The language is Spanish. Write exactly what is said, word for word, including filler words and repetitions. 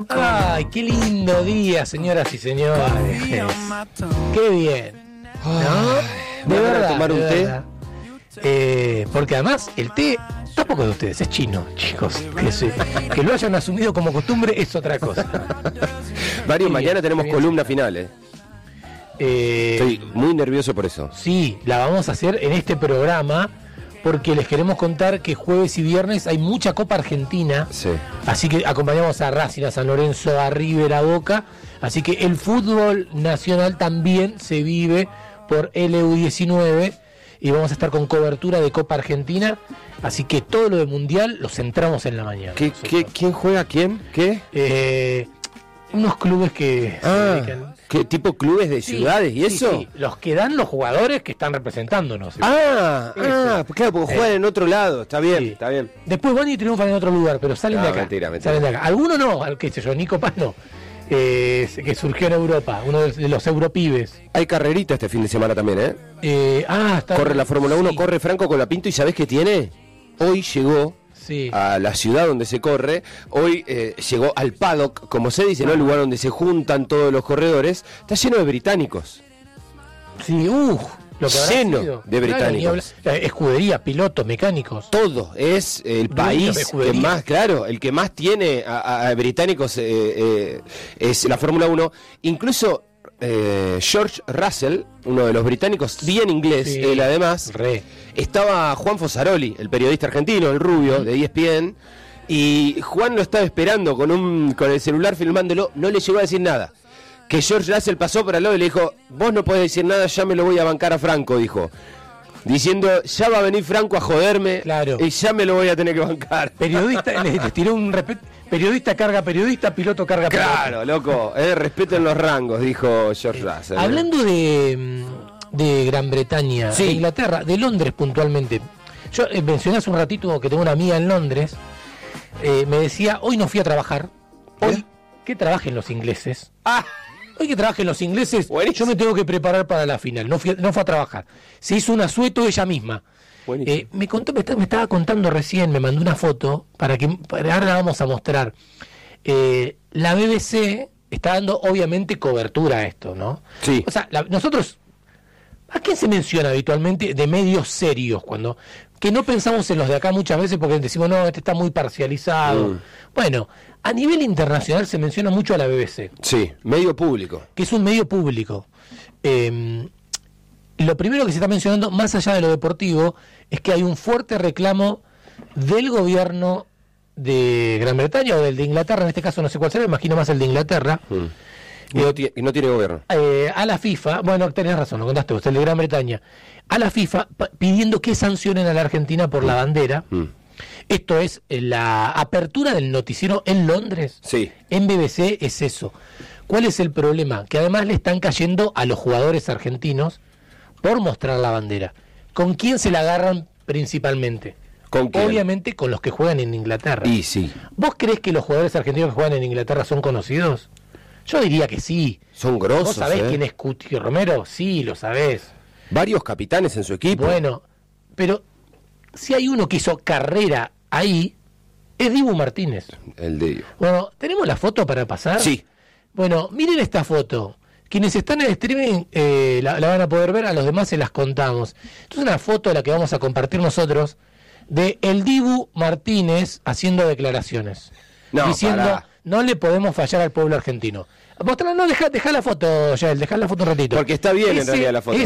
Ay, qué lindo día, señoras y señores. Qué bien, ¿no? De verdad, tomar un de té. verdad. Eh, porque además el té tampoco es de ustedes, es chino, chicos. Que, se, que lo hayan asumido como costumbre es otra cosa. Mario, Qué mañana bien, tenemos qué bien. columna final, ¿eh? Eh, Estoy muy nervioso por eso. Sí, la vamos a hacer en este programa porque les queremos contar que jueves y viernes hay mucha Copa Argentina. Sí. Así que acompañamos a Racing, a San Lorenzo, a River, a Boca. Así que el fútbol nacional también se vive por L U diecinueve y vamos a estar con cobertura de Copa Argentina. Así que todo lo de Mundial lo centramos en la mañana. ¿Qué, qué, ¿Quién juega quién? ¿Qué? Eh, unos clubes que se Ah, dedican... ¿qué tipo clubes de Sí, ciudades y sí, eso? sí, los que dan los jugadores que están representándonos. Ah, Eso. ah, claro, porque juegan Eh. en otro lado. Está bien, Sí. está bien. Después van y triunfan en otro lugar, pero salen No, de acá. mentira, mentira. Salen de acá. Algunos no, al- qué sé yo, Nico Paz no, eh, que surgió en Europa, uno de los europibes. Hay carrerita este fin de semana también, ¿eh? Eh, ah, está. Corre la Fórmula uno, Sí, corre Franco Colapinto y ¿sabés qué tiene? Hoy llegó Sí. a la ciudad donde se corre, hoy eh, llegó al paddock, como se dice, ¿no? El lugar donde se juntan todos los corredores, está lleno de británicos. Sí, uff. Lo que habrá Lleno sido. de británicos. ni habla- eh, escudería, pilotos, mecánicos. Todo, es el Dueños de país que escuderías. más, claro, el que más tiene a, a- a británicos eh, eh, es la Fórmula uno. Incluso eh, George Russell, uno de los británicos, bien inglés, Sí, él además, re. estaba Juan Fosaroli, el periodista argentino, el rubio, de E S P N, y Juan lo estaba esperando con, un, con el celular filmándolo, no le llegó a decir nada. Que George Russell pasó por al lado y le dijo, vos no podés decir nada, ya me lo voy a bancar a Franco, dijo. Diciendo, ya va a venir Franco a joderme, Claro. y ya me lo voy a tener que bancar. Periodista, les, les tiró un respeto. Periodista carga periodista, piloto carga piloto. Claro, loco, eh, respeten los rangos, dijo George Russell. ¿eh? Hablando de, mm, de Gran Bretaña, Sí. de Inglaterra, de Londres puntualmente. Yo eh, mencioné hace un ratito que tengo una amiga en Londres. eh, me decía, hoy no fui a trabajar. Hoy ¿Eh? que trabajen los ingleses. Ah, Hoy que trabajen los ingleses, Buenísimo. yo me tengo que preparar para la final. No, fui, no fue a trabajar. Se hizo un asueto ella misma. buenísimo. Eh, me, contó, me, está- me estaba contando recién, me mandó una foto, para que para ahora la vamos a mostrar. Eh, la B B C está dando obviamente cobertura a esto, ¿no? Sí. O sea, la- nosotros, ¿a quién se menciona habitualmente de medios serios? Cuando que no pensamos en los de acá muchas veces porque decimos, no, este está muy parcializado. Mm. Bueno, a nivel internacional se menciona mucho a la B B C, Sí, medio público. que es un medio público. Eh, lo primero que se está mencionando, más allá de lo deportivo, es que hay un fuerte reclamo del gobierno de Gran Bretaña o del de Inglaterra, en este caso no sé cuál será, me imagino más el de Inglaterra, Mm. Y, no tie- y no tiene gobierno. eh, a la FIFA, bueno, tenés razón, lo contaste vos, el de Gran Bretaña, a la FIFA pa- pidiendo que sancionen a la Argentina por la bandera. Mm. Esto es eh, la apertura del noticiero en Londres. Sí. En B B C es eso. ¿Cuál es el problema? Que además le están cayendo a los jugadores argentinos por mostrar la bandera. ¿Con quién se la agarran principalmente? ¿Con quién? Obviamente con los que juegan en Inglaterra. Y sí, ¿Vos crees que los jugadores argentinos que juegan en Inglaterra son conocidos? Yo diría que sí. son grosos. ¿Vos sabés ¿eh? quién es Cuti Romero? Sí, lo sabés. Varios capitanes en su equipo. Bueno, pero si hay uno que hizo carrera ahí, es Dibu Martínez. El de ellos. Bueno, ¿tenemos la foto para pasar? Sí. Bueno, miren esta foto. Quienes están en el streaming eh, la, la van a poder ver, a los demás se las contamos. Esto es una foto la que vamos a compartir nosotros de el Dibu Martínez haciendo declaraciones. No, diciendo, pará. no le podemos fallar al pueblo argentino. Mostrá, no, deja, deja la foto, Yael, deja la foto un ratito. Porque está bien en realidad la foto,